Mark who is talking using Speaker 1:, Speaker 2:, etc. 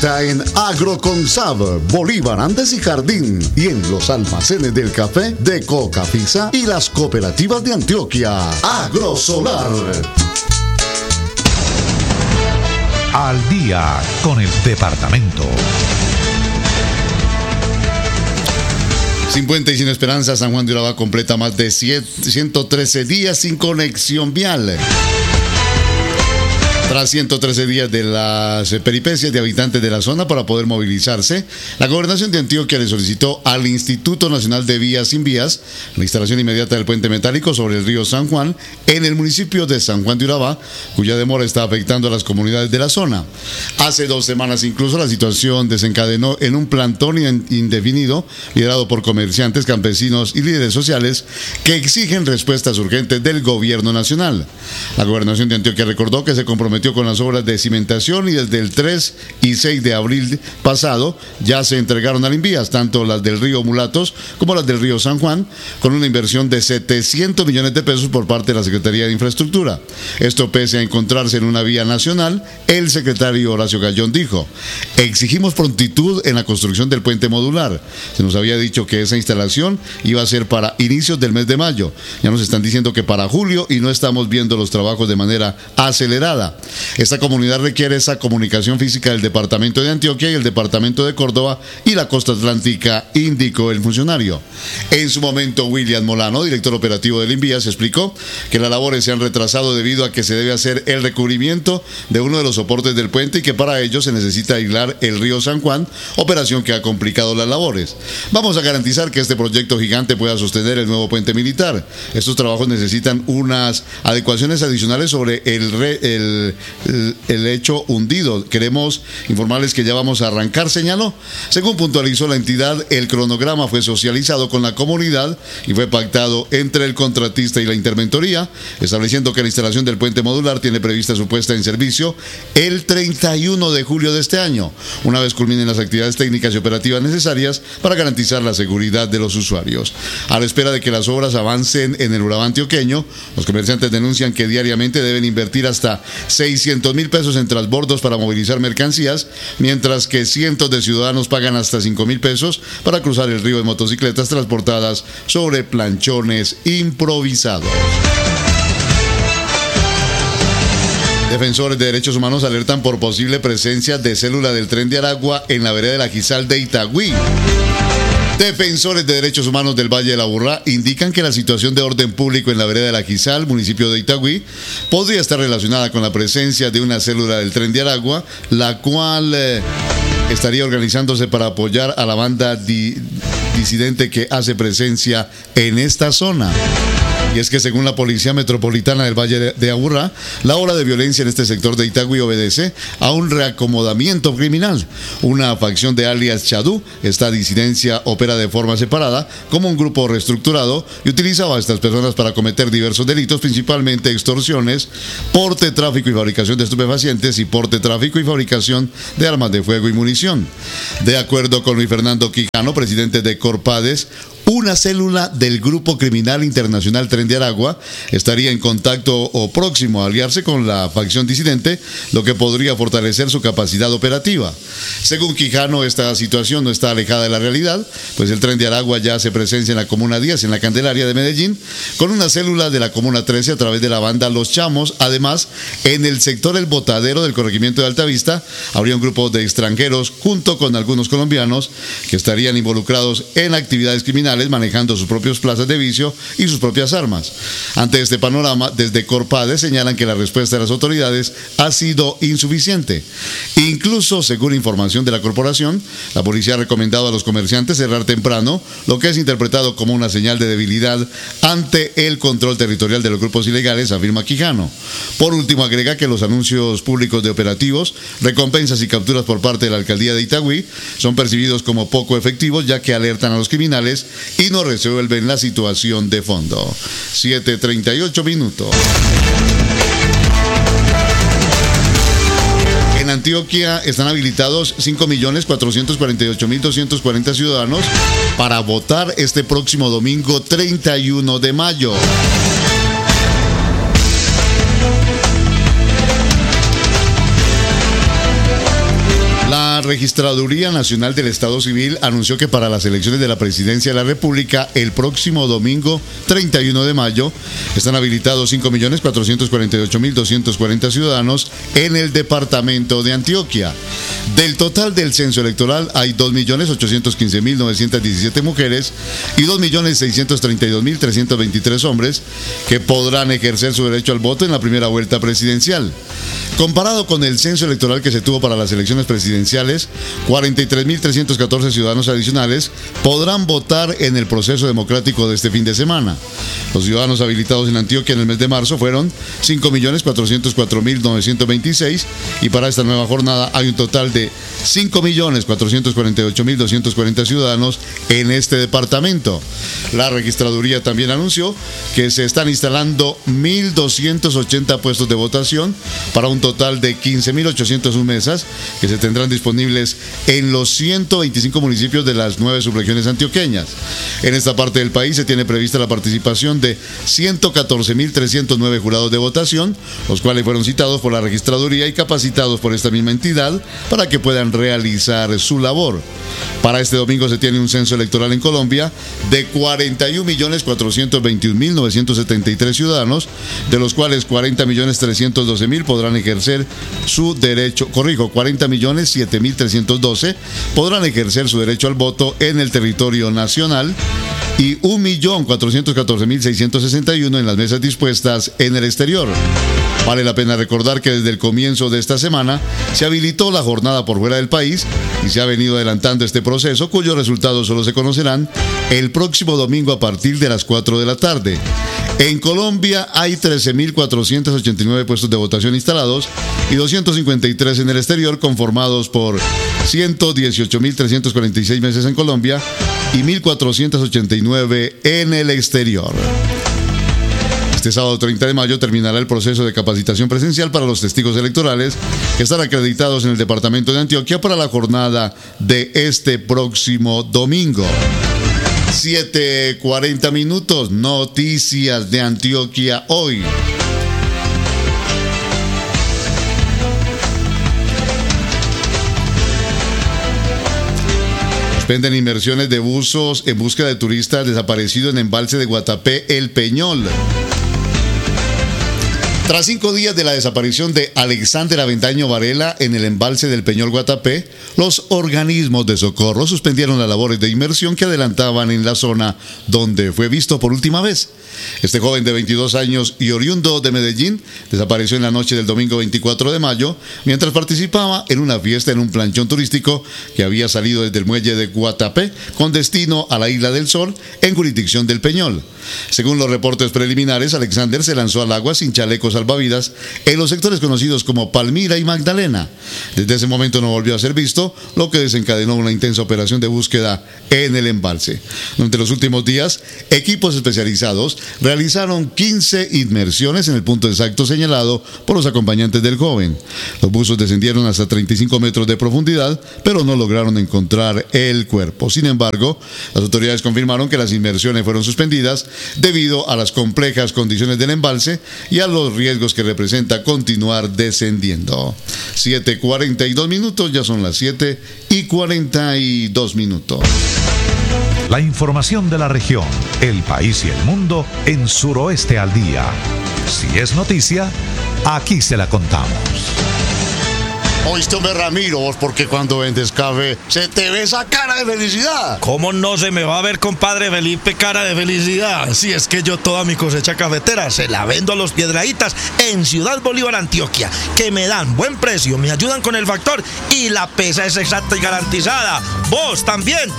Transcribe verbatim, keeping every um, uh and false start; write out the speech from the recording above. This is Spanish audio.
Speaker 1: Está en Agroconsab, Bolívar, Andes y Jardín, y en los almacenes del café de Cocafisa y las cooperativas de Antioquia. Agrosolar.
Speaker 2: Al día con el departamento.
Speaker 3: Sin puente y sin esperanza, San Juan de Urabá completa más de ciento trece días sin conexión vial. Tras ciento trece días de las peripecias de habitantes de la zona para poder movilizarse, la Gobernación de Antioquia le solicitó al Instituto Nacional de Vías Sin Vías la instalación inmediata del puente metálico sobre el río San Juan en el municipio de San Juan de Urabá, cuya demora está afectando a las comunidades de la zona. Hace dos semanas incluso la situación desencadenó en un plantón indefinido liderado por comerciantes, campesinos y líderes sociales que exigen respuestas urgentes del gobierno nacional. La Gobernación de Antioquia recordó que se comprometió con las obras de cimentación y desde el tres y seis de abril pasado ya se entregaron al Invías, tanto las del río Mulatos como las del río San Juan, con una inversión de setecientos millones de pesos por parte de la Secretaría de Infraestructura. Esto pese a encontrarse en una vía nacional, el secretario Horacio Gallón dijo: exigimos prontitud en la construcción del puente modular. Se nos había dicho que esa instalación iba a ser para inicios del mes de mayo. Ya nos están diciendo que para julio y no estamos viendo los trabajos de manera acelerada. Esta comunidad requiere esa comunicación física del departamento de Antioquia y el departamento de Córdoba y la costa atlántica, indicó el funcionario. En su momento, William Molano, director operativo del Invías, explicó que las labores se han retrasado debido a que se debe hacer el recubrimiento de uno de los soportes del puente y que para ello se necesita aislar el río San Juan, operación que ha complicado las labores. Vamos a garantizar que este proyecto gigante pueda sostener el nuevo puente militar. Estos trabajos necesitan unas adecuaciones adicionales sobre el, re, el El, el hecho hundido. Queremos informarles que ya vamos a arrancar, señaló. Según puntualizó la entidad, el cronograma fue socializado con la comunidad y fue pactado entre el contratista y la interventoría, estableciendo que la instalación del puente modular tiene prevista su puesta en servicio el treinta y uno de julio de este año, una vez culminen las actividades técnicas y operativas necesarias para garantizar la seguridad de los usuarios. A la espera de que las obras avancen en el Urabá antioqueño, los comerciantes denuncian que diariamente deben invertir hasta seiscientos mil pesos en transbordos para movilizar mercancías, mientras que cientos de ciudadanos pagan hasta cinco mil pesos para cruzar el río en motocicletas transportadas sobre planchones improvisados. Defensores de derechos humanos alertan por posible presencia de célula del Tren de Aragua en la vereda de la Gizal de Itagüí. Defensores de derechos humanos del Valle de la Aburrá indican que la situación de orden público en la vereda de la Gizal, municipio de Itagüí, podría estar relacionada con la presencia de una célula del Tren de Aragua, la cual eh, estaría organizándose para apoyar a la banda di- disidente que hace presencia en esta zona. Y es que según la Policía Metropolitana del Valle de Aburrá, la ola de violencia en este sector de Itagüí obedece a un reacomodamiento criminal. Una facción de alias Chadú, esta disidencia opera de forma separada como un grupo reestructurado y utilizaba a estas personas para cometer diversos delitos, principalmente extorsiones, porte, tráfico y fabricación de estupefacientes y porte, tráfico y fabricación de armas de fuego y munición. De acuerdo con Luis Fernando Quijano, presidente de Corpades, una célula del Grupo Criminal Internacional Tren de Aragua estaría en contacto o próximo a aliarse con la facción disidente, lo que podría fortalecer su capacidad operativa. Según Quijano, esta situación no está alejada de la realidad, pues el Tren de Aragua ya hace presencia en la Comuna diez, en la Candelaria de Medellín, con una célula de la Comuna trece a través de la banda Los Chamos. Además, en el sector El Botadero del corregimiento de Altavista, habría un grupo de extranjeros junto con algunos colombianos que estarían involucrados en actividades criminales, manejando sus propios plazas de vicio y sus propias armas. Ante este panorama, desde Corpades señalan que la respuesta de las autoridades ha sido insuficiente. Incluso, según información de la corporación, la policía ha recomendado a los comerciantes cerrar temprano, lo que es interpretado como una señal de debilidad ante el control territorial de los grupos ilegales, afirma Quijano. Por último, agrega que los anuncios públicos de operativos, recompensas y capturas por parte de la alcaldía de Itagüí son percibidos como poco efectivos, ya que alertan a los criminales y no resuelven la situación de fondo. siete treinta y ocho minutos. En Antioquia están habilitados cinco millones cuatrocientos cuarenta y ocho mil doscientos cuarenta ciudadanos para votar este próximo domingo treinta y uno de mayo. Registraduría Nacional del Estado Civil anunció que para las elecciones de la Presidencia de la República el próximo domingo treinta y uno de mayo están habilitados cinco millones cuatrocientos cuarenta y ocho mil doscientos cuarenta ciudadanos en el departamento de Antioquia. Del total del censo electoral hay dos millones ochocientos quince mil novecientos diecisiete mujeres y dos millones seiscientos treinta y dos mil trescientos veintitrés hombres que podrán ejercer su derecho al voto en la primera vuelta presidencial. Comparado con el censo electoral que se tuvo para las elecciones presidenciales, cuarenta y tres mil trescientos catorce ciudadanos adicionales podrán votar en el proceso democrático de este fin de semana. Los ciudadanos habilitados en Antioquia en el mes de marzo fueron cinco millones cuatrocientos cuatro mil novecientos veintiséis y para esta nueva jornada hay un total de cinco millones cuatrocientos cuarenta y ocho mil doscientos cuarenta ciudadanos en este departamento. La registraduría también anunció que se están instalando mil doscientos ochenta puestos de votación para un total de quince mil ochocientas una mesas que se tendrán disponibles en los ciento veinticinco municipios de las nueve subregiones antioqueñas. En esta parte del país se tiene prevista la participación de ciento catorce mil trescientos nueve jurados de votación, los cuales fueron citados por la registraduría y capacitados por esta misma entidad para que puedan realizar su labor. Para este domingo se tiene un censo electoral en Colombia de cuarenta y un millones cuatrocientos veintiún mil novecientos setenta y tres ciudadanos, de los cuales cuarenta millones trescientos doce mil podrán ejercer su derecho, corrijo, cuarenta millones siete mil trescientos doce podrán ejercer su derecho al voto en el territorio nacional y un millón cuatrocientos catorce mil seiscientos sesenta y uno en las mesas dispuestas en el exterior. Vale la pena recordar que desde el comienzo de esta semana se habilitó la jornada por fuera del país y se ha venido adelantando este proceso, cuyos resultados solo se conocerán el próximo domingo a partir de las cuatro de la tarde. En Colombia hay trece mil cuatrocientos ochenta y nueve puestos de votación instalados y doscientos cincuenta y tres en el exterior, conformados por ciento dieciocho mil trescientos cuarenta y seis mesas en Colombia y mil cuatrocientos ochenta y nueve en el exterior. Este sábado treinta de mayo terminará el proceso de capacitación presencial para los testigos electorales que están acreditados en el departamento de Antioquia para la jornada de este próximo domingo. siete cuarenta minutos, noticias de Antioquia hoy. Suspenden inversiones de buzos en búsqueda de turistas desaparecidos en embalse de Guatapé, El Peñol. Tras cinco días de la desaparición de Alexander Avendaño Varela en el embalse del Peñol Guatapé, los organismos de socorro suspendieron las labores de inmersión que adelantaban en la zona donde fue visto por última vez. Este joven de veintidós años y oriundo de Medellín desapareció en la noche del domingo veinticuatro de mayo mientras participaba en una fiesta en un planchón turístico que había salido desde el muelle de Guatapé con destino a la Isla del Sol en jurisdicción del Peñol. Según los reportes preliminares, Alexander se lanzó al agua sin chalecos salvavidas en los sectores conocidos como Palmira y Magdalena. Desde ese momento no volvió a ser visto, lo que desencadenó una intensa operación de búsqueda en el embalse. Durante los últimos días, equipos especializados realizaron quince inmersiones en el punto exacto señalado por los acompañantes del joven. Los buzos descendieron hasta treinta y cinco metros de profundidad, pero no lograron encontrar el cuerpo. Sin embargo, las autoridades confirmaron que las inmersiones fueron suspendidas debido a las complejas condiciones del embalse y a los riesgos que representa continuar descendiendo. siete cuarenta y dos minutos, ya son las siete y cuarenta y dos minutos.
Speaker 2: La información de la región, el país y el mundo en Suroeste al Día. Si es noticia, aquí se la contamos.
Speaker 3: Oíste, hombre, Ramiro, vos porque cuando vendes café se te ve esa cara de felicidad.
Speaker 4: ¿Cómo no se me va a ver, compadre Felipe, cara de felicidad? Si es que yo toda mi cosecha cafetera se la vendo a los Piedraítas en Ciudad Bolívar, Antioquia, que me dan buen precio, me ayudan con el factor y la pesa es exacta y garantizada. Vos también